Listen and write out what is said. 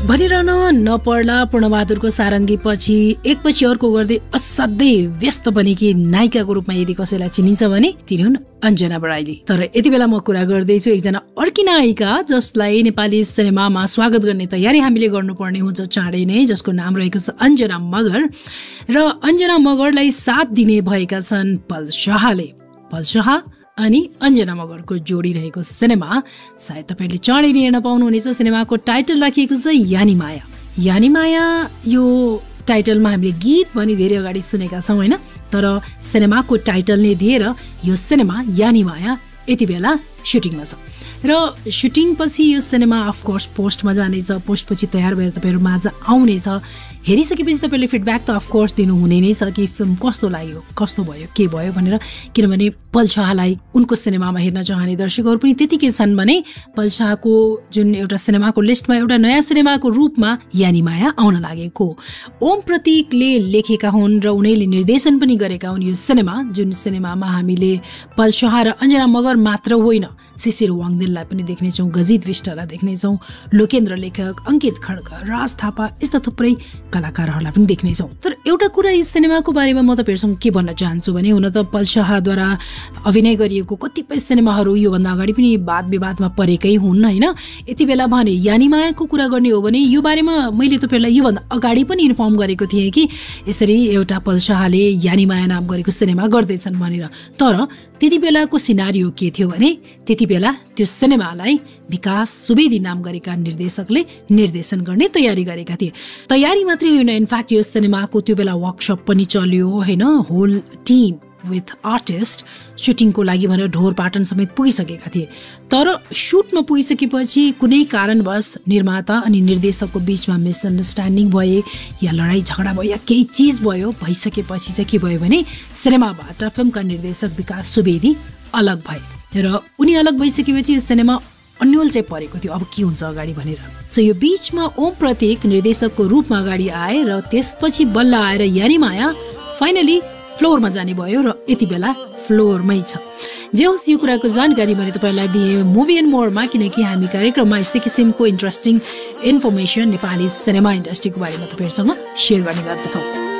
भनिरहन नपर्ला पूर्णबहादुरको सारङ्गी पछि एकपछि अर्को गर्दै असाध्यै व्यस्त बनेकी नायिकाको रूपमा यदि कसैलाई चिनिन्छ भने तिनी हुन् अञ्जना बराइली। तर यति बेला म कुरा गर्दैछु एकजना अर्की नायिका जसलाई नेपाली सिनेमामा स्वागत गर्ने तयारी हामीले गर्नुपर्ने हुन्छ चाँडै नै, जसको नाम रहेको छ अञ्जना मगर। र अञ्जना मगरलाई साथ दिने भएका छन् पल शाहले। पल शाह अनि अञ्जना मगरको जोडी रहेको सिनेमा सायद तपाईँले चाँडै नै हेर्न पाउनुहुनेछ। सिनेमाको टाइटल राखिएको छ यानी माया। यानी माया यो टाइटलमा हामीले गीत पनि धेरै अगाडि सुनेका छौँ होइन, तर सिनेमाको टाइटल नै दिएर यो सिनेमा यानी माया यति बेला सुटिङमा छ। र सुटिङ पछि यो सिनेमा अफकोर्स पोस्टमा जानेछ, पोस्टपछि तयार भएर तपाईँहरू माझ आउनेछ। हेरिसकेपछि तपाईँले फिडब्याक त अफकोर्स दिनुहुने नै छ कि फिल्म कस्तो लाग्यो, कस्तो भयो, के भयो भनेर। किनभने पल शाहलाई उनको सिनेमामा हेर्न चाहने दर्शकहरू पनि त्यतिकै छन् भने पल शाहको जुन एउटा सिनेमाको लिस्टमा एउटा नयाँ सिनेमाको रूपमा यानी माया आउन लागेको। ओम प्रतीकले लेखेका हुन् र उनीले निर्देशन पनि गरेका हुन् यो सिनेमा, जुन सिनेमामा हामीले पल शाह र अञ्जना मगर मात्र होइन, शिशिर वाङदेललाई पनि देख्नेछौँ, गजित विष्टलाई देख्नेछौँ, लोकेन्द्र लेखक, अङ्कित खड्का, राज थापा, यस्ता थुप्रै कलाकारहरूलाई पनि देख्नेछौँ। तर एउटा कुरा यस सिनेमाको बारेमा म तपाईँहरूसँग के भन्न चाहन्छु भने, हुन त पल शाहद्वारा अभिनय गरिएको कतिपय सिनेमाहरू योभन्दा अगाडि पनि वाद विवादमा परेकै हुन् होइन। यति बेला भने यानी मायाको कुरा गर्ने हो भने यो बारेमा मैले तपाईँहरूलाई योभन्दा अगाडि पनि इन्फर्म गरेको थिएँ कि यसरी एउटा पल शाहले यानी माया नाम गरेको सिनेमा गर्दैछन् भनेर। तर त्यति बेलाको सिनारियो के थियो भने त्यति बेला त्यो सिनेमालाई विकास सुवेदी नाम गरेका निर्देशकले निर्देशन गर्ने तयारी गरेका थिए। तयारी मात्रै होइन, इनफ्याक्ट यो सिनेमाको त्यो बेला वर्कसप पनि चल्यो होइन। होल टिम विथ आर्टिस्ट सुटिङको लागि भनेर ढोरपाटन समेत पुगिसकेका थिए। तर सुटमा पुगिसकेपछि कुनै कारणवश निर्माता अनि निर्देशकको बिचमा मिसअन्डरस्ट्यान्डिङ भए या लडाइँ झगडा भयो या केही चिज भयो, भइसकेपछि चाहिँ के भयो भने सिनेमाबाट फिल्मका निर्देशक विकास सुवेदी अलग भए। र उनी अलग भइसकेपछि यो सिनेमा अन्यल चाहिँ परेको थियो, अब के हुन्छ अगाडि भनेर। सो यो बिचमा ओम प्रतीक निर्देशकको रूपमा अगाडि आए र त्यसपछि बल्ल आएर यानी माया फाइनली फ्लोरमा जाने भयो र यति बेला फ्लोरमै छ। जे होस् यो कुराको जानकारी मैले तपाईँलाई दिएँ मुभी एन्ड मोरमा, किनकि हामी कार्यक्रममा यस्तै किसिमको इन्ट्रेस्टिङ इन्फर्मेसन नेपाली सिनेमा इन्डस्ट्रीको बारेमा तपाईँहरूसँग सेयर गर्ने गर्दछौँ।